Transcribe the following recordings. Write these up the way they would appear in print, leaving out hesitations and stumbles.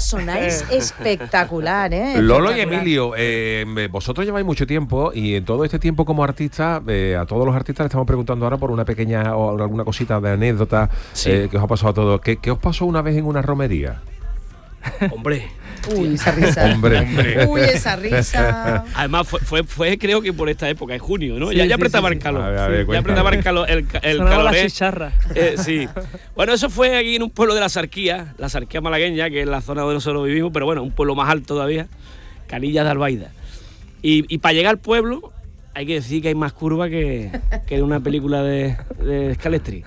sonáis espectacular, ¿eh? Lolo y Espectacular. Emilio, vosotros lleváis mucho tiempo y en todo este tiempo como artista, a todos los artistas le estamos preguntando ahora por una pequeña o alguna cosita de anécdota que os ha pasado a todos. ¿Qué os pasó una vez en una romería? Hombre. Uy, esa risa. Hombre. Uy, esa risa. Además fue creo que por esta época, en junio, ¿no? Sí, ya sí, apretaba sí, el calor. A ver, Ya apretaba el calor, el Sonaba calor. la chicharra. Sí. Bueno, eso fue aquí en un pueblo de la Sarquía malagueña, que es la zona donde nosotros vivimos, pero bueno, un pueblo más alto todavía, Canillas de Albaida. Y para llegar al pueblo hay que decir que hay más curva que en una película de Scalestri.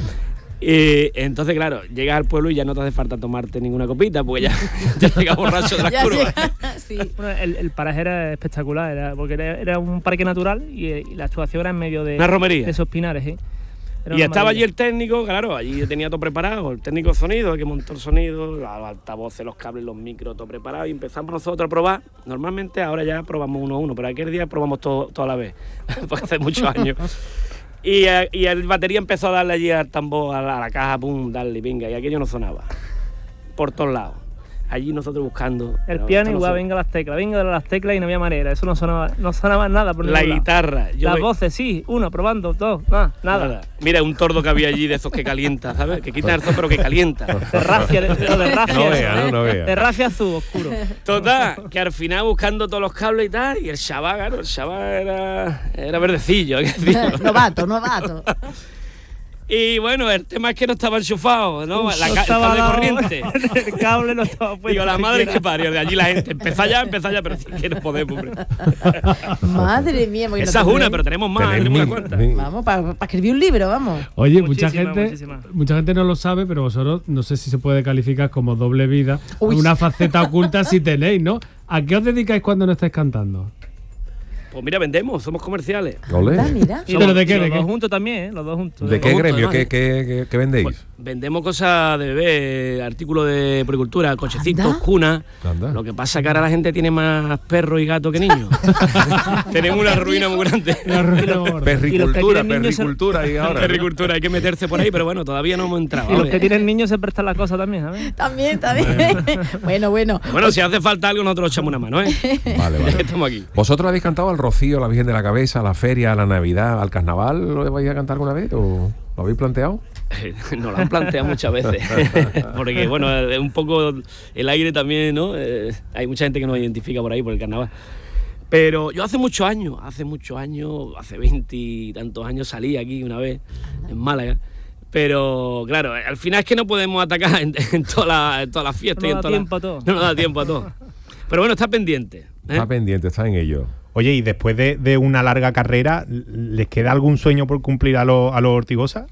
Y entonces, claro, llegas al pueblo y ya no te hace falta tomarte ninguna copita, porque ya llegas borracho de las curvas. Sí. Bueno, el paraje era espectacular, porque era un parque natural y la actuación era en medio de... Una romería. De esos pinares, ¿eh? Era Y una estaba allí maravilla. el técnico, claro, allí tenía todo preparado, el técnico de sonido, el que montó el sonido, los altavoces, los cables, los micros, todo preparado, y empezamos nosotros a probar. Normalmente ahora ya probamos uno a uno, pero aquel día probamos todo a la vez, porque hace muchos años. Y el batería empezó a darle allí al tambor, a la caja, pum, darle, venga, y aquello no sonaba, por todos lados. Allí nosotros buscando. El pero piano esto no igual, suena. venga las teclas y no había manera, eso no sonaba nada por La ningún lado. guitarra. Las voces, sí, uno, probando, dos, nada. Mira, un tordo que había allí de esos que calienta, ¿sabes? Que quita el son, pero que calienta. De racia, de racia. No vea, no vea. De racia azul, oscuro. Total, que al final buscando todos los cables y tal, y el chaval, claro, el chaval era verdecillo, hay que decirlo. Novato. Y bueno, el tema es que no estaba enchufado, ¿no? El cable de corriente. El cable no estaba puesto. Digo, la madre siquiera. que parió, de allí la gente, empezá ya, pero sí que no podemos, hombre. Madre mía. Esa es una, pero tenemos más, tenemos unas cuantas. Vamos, para escribir un libro, vamos. Oye, Muchísima. mucha gente no lo sabe, pero vosotros no sé si se puede calificar como doble vida. Uy. Una faceta oculta si tenéis, ¿no? ¿A qué os dedicáis cuando no estáis cantando? Pues mira, vendemos, somos comerciales. Ole. Mira. Y ¿Pero los- de qué, y de los qué? dos juntos también, ¿eh? Los dos juntos. ¿De qué Juntos, gremio? además. ¿Qué vendéis? Pues, vendemos cosas de bebé, artículos de puricultura, cochecitos, Anda. cunas. Anda. Lo que pasa es que ahora la gente tiene más perros y gatos que niños. Tenemos una ruina muy grande. La ruina gorda. Perricultura, tienen niños perricultura y ahora. Agricultura, hay que meterse por ahí, pero bueno, todavía no hemos entrado. Y los ¿vale? que tienen niños se prestan las cosas también, ¿sabes? También. Bueno. Bueno, si hace falta algo, nosotros echamos una mano, ¿eh? Vale, Ya que vale. estamos aquí. ¿Vosotros habéis cantado al Rocío, a la Virgen de la Cabeza, a la feria, a la Navidad, al carnaval? ¿Lo vais a cantar alguna vez o lo habéis planteado? Nos lo han planteado muchas veces. Porque, bueno, un poco el aire también, ¿no? Hay mucha gente que nos identifica por ahí, por el carnaval. Pero yo hace muchos años, hace 20 y tantos años salí aquí una vez, en Málaga. Pero, claro, al final es que no podemos atacar en todas las fiestas. No y en da todas tiempo a todo. No nos da tiempo a todo. Pero bueno, está pendiente. ¿eh? Está pendiente, está en ello. Oye, y después de una larga carrera, ¿les queda algún sueño por cumplir a los Ortigosa?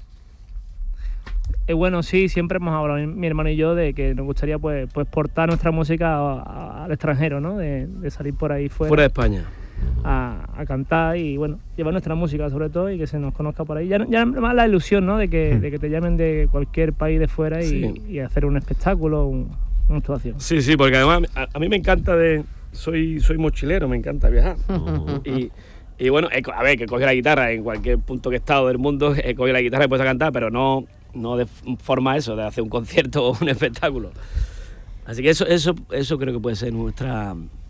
Bueno, sí, siempre hemos hablado mi hermano y yo de que nos gustaría pues portar nuestra música al extranjero, ¿no? De salir por ahí Fuera de España. a cantar y bueno, llevar nuestra música sobre todo y que se nos conozca por ahí. Ya más la ilusión, ¿no? De que te llamen de cualquier país de fuera y hacer un espectáculo, una actuación. Sí, porque además a mí me encanta soy mochilero, me encanta viajar. Y bueno, a ver, que coge la guitarra en cualquier punto que he estado del mundo, he cogido la guitarra y he puesto a cantar, pero no de forma eso, de hacer un concierto o un espectáculo. Así que eso creo que puede ser nuestra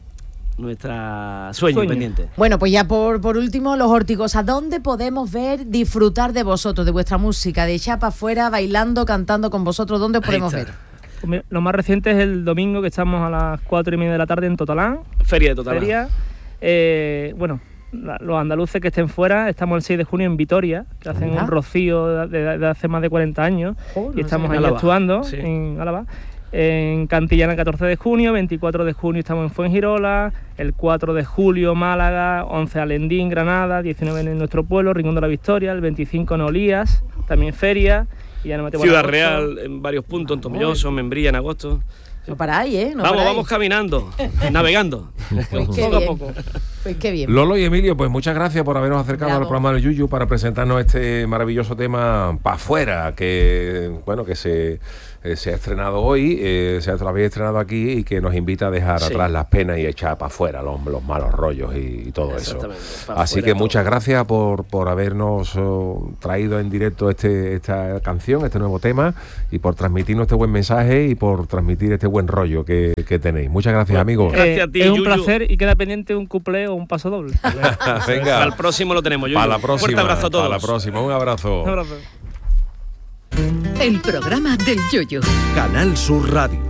sueño pendiente. Bueno, pues ya por último, los Ortigosa, ¿dónde podemos disfrutar de vosotros, de vuestra música, de echar para afuera, bailando, cantando con vosotros? ¿Dónde os podemos ver? Pues mira, lo más reciente es el domingo, que estamos a las 4:30 de la tarde en Totalán. Feria de Totalán. Bueno, los andaluces que estén fuera, estamos el 6 de junio en Vitoria, que hacen un rocío de hace más de 40 años, y estamos ahí actuando en Álava. En Cantillana el 14 de junio, 24 de junio estamos en Fuengirola, el 4 de julio Málaga, 11 Alendín, Granada, 19 en nuestro pueblo, Rincón de la Victoria, el 25 en Olías, también feria, y ya no metemos Ciudad Real en varios puntos, en Tomelloso, Membrilla en agosto. No paráis, ¿eh? No vamos paráis. caminando, navegando, Qué poco a bien. poco. Pues qué bien. Lolo y Emilio, pues muchas gracias por habernos acercado Bravo. al programa del Yuyu para presentarnos este maravilloso tema Pa' Fuera, que bueno, que se ha estrenado hoy, se había estrenado aquí y que nos invita a dejar atrás las penas y echar para afuera los malos rollos y todo eso. Así que muchas gracias por habernos traído en directo esta canción, este nuevo tema, y por transmitirnos este buen mensaje y por transmitir este buen rollo que tenéis. Muchas gracias, amigos. Gracias a ti, es un Yuyu. placer y queda pendiente un cuplé o un paso doble. Venga. Para el próximo lo tenemos, Yuyu. Para la próxima. Fuerte abrazo a todos. Para la próxima. Un abrazo. Un abrazo. El programa del Yoyo. Canal Sur Radio.